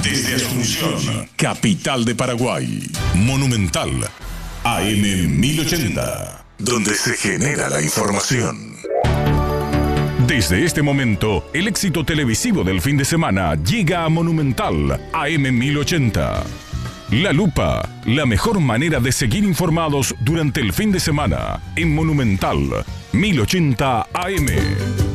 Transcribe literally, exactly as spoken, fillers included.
Desde Asunción, capital de Paraguay. Monumental A M mil ochenta, donde se genera la información. Desde este momento, el éxito televisivo del fin de semana llega a Monumental A M mil ochenta. La Lupa, la mejor manera de seguir informados durante el fin de semana en Monumental mil ochenta A M.